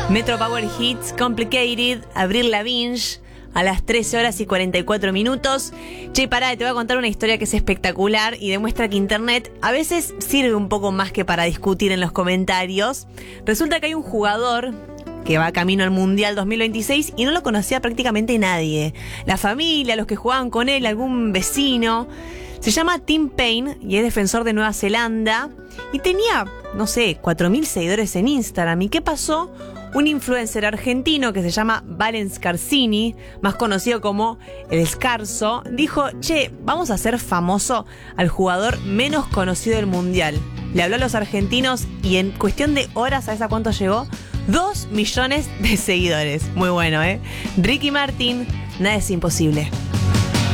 Metro Power Hits, Complicated, Avril Lavigne, a las 13 horas y 44 minutos. Che, pará, te voy a contar una historia que es espectacular y demuestra que Internet a veces sirve un poco más que para discutir en los comentarios. Resulta que hay un jugador que va camino al Mundial 2026 y no lo conocía prácticamente nadie. La familia, los que jugaban con él, algún vecino. Se llama Tim Payne y es defensor de Nueva Zelanda y tenía, no sé, 4.000 seguidores en Instagram. ¿Y qué pasó? Un influencer argentino que se llama Valen Scarsini, más conocido como El Scarso, dijo, che, vamos a hacer famoso al jugador menos conocido del Mundial. Le habló a los argentinos y en cuestión de horas, ¿sabes a cuánto llegó? 2 millones de seguidores. Muy bueno, ¿eh? Ricky Martin, nada es imposible.